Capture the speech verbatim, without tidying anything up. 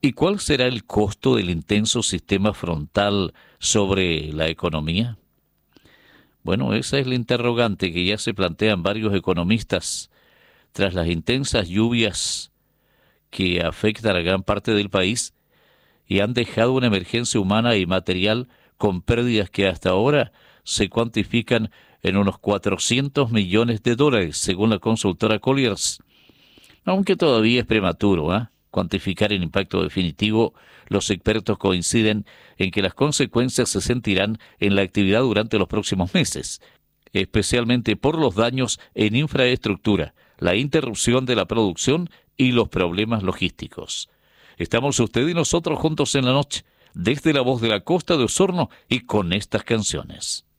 ¿Y cuál será el costo del intenso sistema frontal sobre la economía? Bueno, esa es la interrogante que ya se plantean varios economistas tras las intensas lluvias que afectan a gran parte del país y han dejado una emergencia humana y material con pérdidas que hasta ahora se cuantifican en unos cuatrocientos millones de dólares, según la consultora Colliers. Aunque todavía es prematuro, ¿eh? cuantificar el impacto definitivo, los expertos coinciden en que las consecuencias se sentirán en la actividad durante los próximos meses, especialmente por los daños en infraestructura, la interrupción de la producción y los problemas logísticos. Estamos usted y nosotros juntos en la noche, desde la voz de la costa de Osorno y con estas canciones.